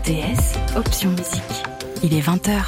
RTS, option musique. Il est 20h.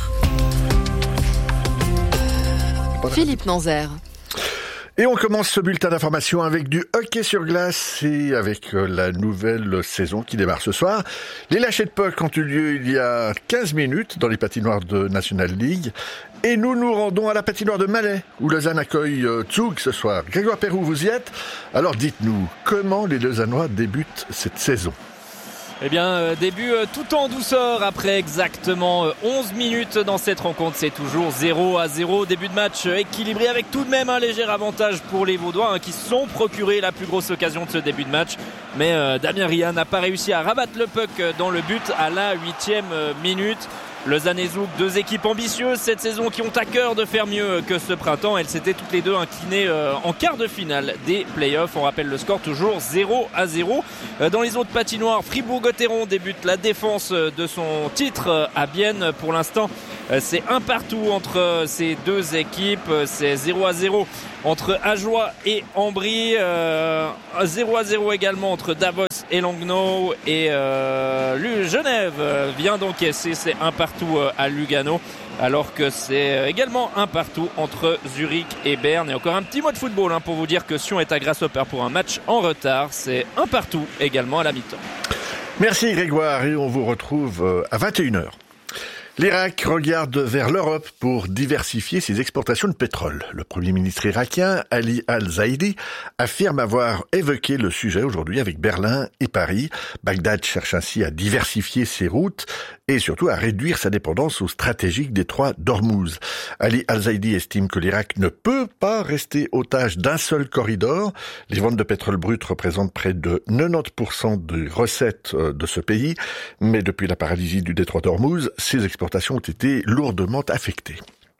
Philippe Nanzer. Et on commence ce bulletin d'information avec du hockey sur glace et avec la nouvelle saison qui démarre ce soir. Les lâchers de puck ont eu lieu il y a 15 minutes dans les patinoires de National League. Et nous nous rendons à la patinoire de Malais, où Lausanne accueille Zug ce soir. Grégoire Perroux, vous y êtes? Alors dites-nous, comment les Lausannois débutent cette saison? Eh bien, début tout en douceur après exactement 11 minutes dans cette rencontre. C'est toujours 0-0. Début de match équilibré avec tout de même un léger avantage pour les Vaudois qui se sont procuré la plus grosse occasion de ce début de match. Mais Damien Rian n'a pas réussi à rabattre le puck dans le but à la 8e minute. Lausanne et Zug, deux équipes ambitieuses cette saison qui ont à cœur de faire mieux que ce printemps. Elles s'étaient toutes les deux inclinées en quart de finale des playoffs. On rappelle le score toujours 0-0. Dans les autres patinoires, Fribourg-Gotteron débute la défense de son titre à Bienne. Pour l'instant, c'est un partout entre ces deux équipes. C'est 0-0 entre Ajoie et Ambry. 0-0 également entre Davos et Langnau. Et Genève vient d'encaisser. C'est un partout à Lugano, alors que c'est également un partout entre Zurich et Berne. Et encore un petit mot de football pour vous dire que Sion est à Grasshopper pour un match en retard. C'est un partout également à la mi-temps. Merci Grégoire, et on vous retrouve à 21h. L'Irak regarde vers l'Europe pour diversifier ses exportations de pétrole. Le Premier ministre irakien, Ali Al-Zaidi, affirme avoir évoqué le sujet aujourd'hui avec Berlin et Paris. Bagdad cherche ainsi à diversifier ses routes et surtout à réduire sa dépendance au stratégique détroit d'Ormuz. Ali Al-Zaidi estime que l'Irak ne peut pas rester otage d'un seul corridor. Les ventes de pétrole brut représentent près de 90% des recettes de ce pays, mais depuis la paralysie du détroit d'Ormuz, ces exportations ont été lourdement affectées.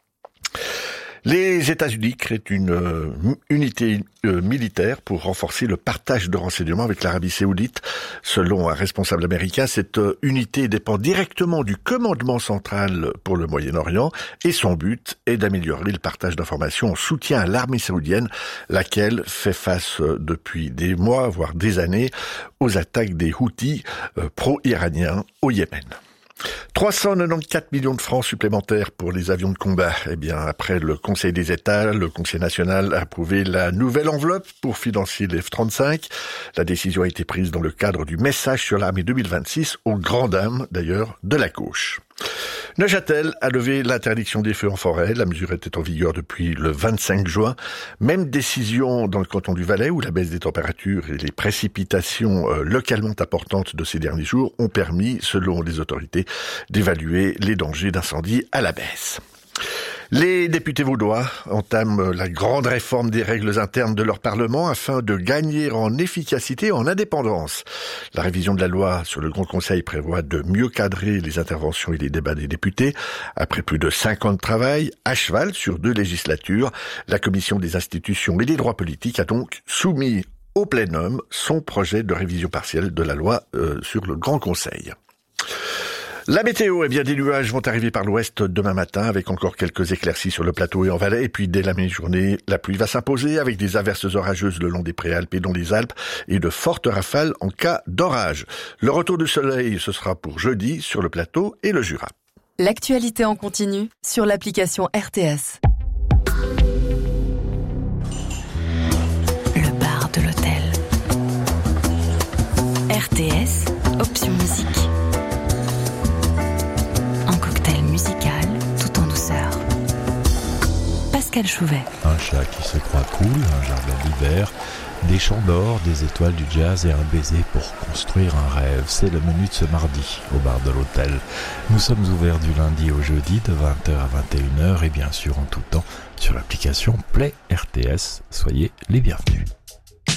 Les États-Unis créent une unité militaire pour renforcer le partage de renseignements avec l'Arabie Saoudite. Selon un responsable américain, cette unité dépend directement du commandement central pour le Moyen-Orient et son but est d'améliorer le partage d'informations en soutien à l'armée saoudienne, laquelle fait face depuis des mois, voire des années, aux attaques des Houthis pro-iraniens au Yémen. 394 millions de francs supplémentaires pour les avions de combat. Eh bien, après le Conseil des États, le Conseil national a approuvé la nouvelle enveloppe pour financer les F-35. La décision a été prise dans le cadre du message sur l'armée 2026, aux grandes dames, d'ailleurs, de la gauche. Neuchâtel a levé l'interdiction des feux en forêt. La mesure était en vigueur depuis le 25 juin. Même décision dans le canton du Valais, où la baisse des températures et les précipitations localement importantes de ces derniers jours ont permis, selon les autorités, d'évaluer les dangers d'incendie à la baisse. Les députés vaudois entament la grande réforme des règles internes de leur Parlement afin de gagner en efficacité et en indépendance. La révision de la loi sur le Grand Conseil prévoit de mieux cadrer les interventions et les débats des députés. Après plus de 5 ans de travail, à cheval sur 2 législatures, la Commission des institutions et des droits politiques a donc soumis au plénum son projet de révision partielle de la loi sur le Grand Conseil. La météo, eh bien, des nuages vont arriver par l'ouest demain matin avec encore quelques éclaircies sur le plateau et en Valais. Et puis, dès la mi-journée, la pluie va s'imposer avec des averses orageuses le long des Préalpes et dans les Alpes et de fortes rafales en cas d'orage. Le retour du soleil, ce sera pour jeudi sur le plateau et le Jura. L'actualité en continu sur l'application RTS. Le bar de l'hôtel. RTS, option musique. Musical, tout en douceur. Pascal Chouvet. Un chat qui se croit cool, un jardin d'hiver, des chants d'or, des étoiles du jazz et un baiser pour construire un rêve. C'est le menu de ce mardi au bar de l'hôtel. Nous sommes ouverts du lundi au jeudi de 20h à 21h et bien sûr en tout temps sur l'application Play RTS. Soyez les bienvenus.